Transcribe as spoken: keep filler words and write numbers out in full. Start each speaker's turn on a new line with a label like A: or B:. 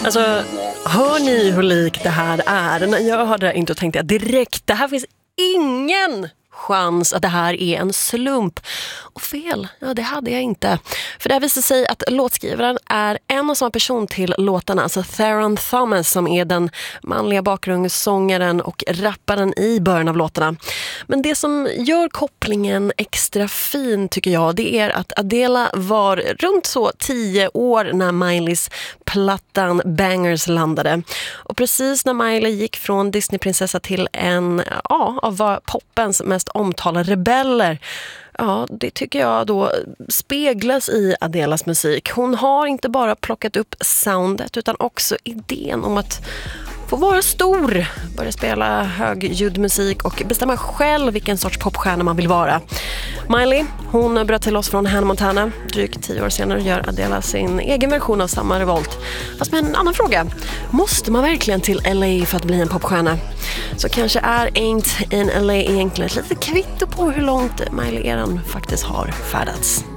A: Alltså, hör ni hur likt det här är? När jag hörde det inte tänkte jag direkt, det här finns ingen chans att det här är en slump. Och fel, ja det hade jag inte. För det visar sig att låtskrivaren är en och samma person till låtarna. Alltså Theron Thomas som är den manliga bakgrundssångaren och rapparen i början av låtarna. Men det som gör kopplingen extra fin tycker jag, det är att Adele var runt så tio år när Mileys plattan Bangers landade. Och precis när Miley gick från Disneyprinsessa till en ja, av poppens mest omtalade rebeller. Ja, det tycker jag då speglas i Adelas musik. Hon har inte bara plockat upp soundet utan också idén om att få vara stor, börja spela högljuddmusik och bestämma själv vilken sorts popstjärna man vill vara. Miley, hon bröt till oss från Hannah Montana. Drygt tio år senare gör Adele sin egen version av samma revolt. Fast med en annan fråga. Måste man verkligen till L A för att bli en popstjärna? Så kanske är Ain't in L A egentligen ett litet kvitto på hur långt Miley-eran faktiskt har färdats.